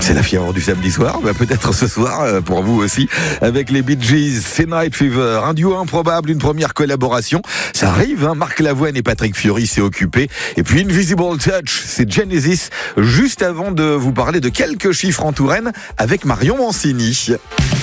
C'est la fièvre du samedi soir, peut-être ce soir pour vous aussi, avec les Bee Gees, c'est Night Fever, un duo improbable, une première collaboration. Ça arrive, Marc Lavoine et Patrick Fiori s'est occupé. Et puis Invisible Touch, c'est Genesis, juste avant de vous parler de quelques chiffres en Touraine avec Marion Mancini.